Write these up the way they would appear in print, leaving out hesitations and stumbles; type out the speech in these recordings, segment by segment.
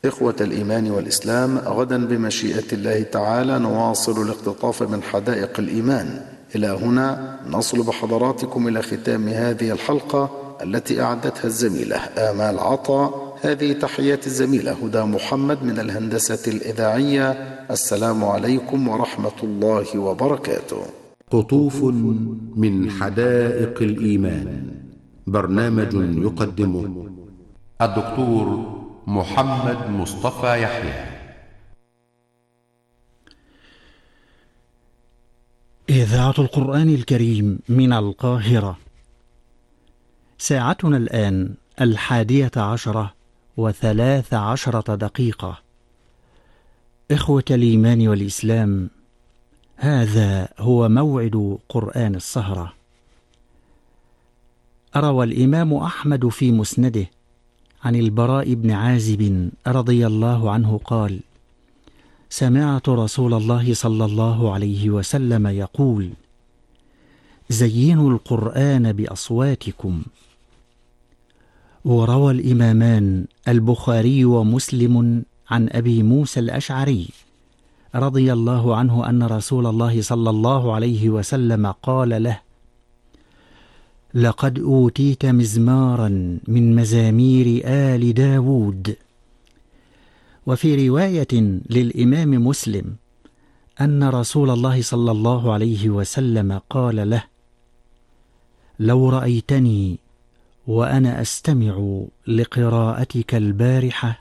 إخوة الإيمان والإسلام، غدا بمشيئة الله تعالى نواصل الاقتطاف من حدائق الإيمان. إلى هنا نصل بحضراتكم إلى ختام هذه الحلقة التي أعدتها الزميلة آمال عطا. هذه تحيات الزميلة هدى محمد من الهندسة الإذاعية. السلام عليكم ورحمة الله وبركاته. قطوف من حدائق الإيمان، برنامج يقدمه الدكتور محمد مصطفى يحيى. إذاعة القرآن الكريم من القاهرة. ساعتنا الآن 11:13 إخوة الإيمان والإسلام، هذا هو موعد قرآن السهرة. روى الإمام أحمد في مسنده عن البراء بن عازب رضي الله عنه قال: سمعت رسول الله صلى الله عليه وسلم يقول: زينوا القرآن بأصواتكم. وروى الإمامان البخاري ومسلم عن أبي موسى الأشعري رضي الله عنه أن رسول الله صلى الله عليه وسلم قال له: لقد أوتيت مزمارا من مزامير آل داود. وفي رواية للإمام مسلم أن رسول الله صلى الله عليه وسلم قال له: لو رأيتني وأنا أستمع لقراءتك البارحة.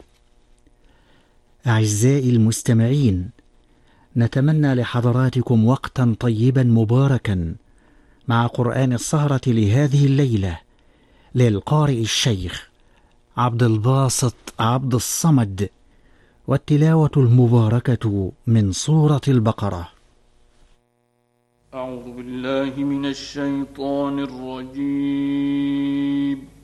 أعزائي المستمعين، نتمنى لحضراتكم وقتا طيبا مباركا مع قرآن السهرة لهذه الليلة للقارئ الشيخ عبد الباسط عبد الصمد، والتلاوة المباركة من سورة البقرة. أعوذ بالله من الشيطان الرجيم.